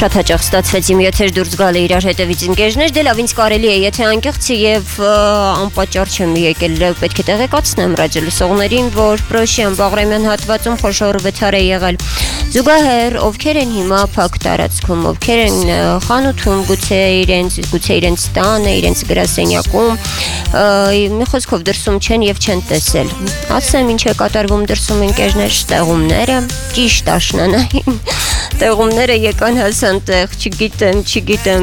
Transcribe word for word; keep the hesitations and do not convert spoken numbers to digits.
Շատ հաճախ ստացվեց իմ եթեր դուրս գալը իրար հետևից ընկերներ, դե լավ ինձ կարելի է, եթե անկեղծի եւ անպատճառ չեմ եկել, պետք է տեղեկացնեմ ռադիո լսողներին, որ Պրոշյան Բաղրամյան հատվածում խոշոր վթար է եղել։ Զուգահեռ ովքեր են հիմա փակ տարածքում, ովքեր են խանութում, գուցե իրենց, գուցե իրենց տանը, իրենց գրասենյակում, մի խոսքով դրսում չեն եւ չեն տեսել։ Ասեմ ինչ է կատարվում դրսում ընկերներ, տեղումները, ճիշտ աշնանային տեղումները եկան հասան տեղ, չգիտեմ, չգիտեմ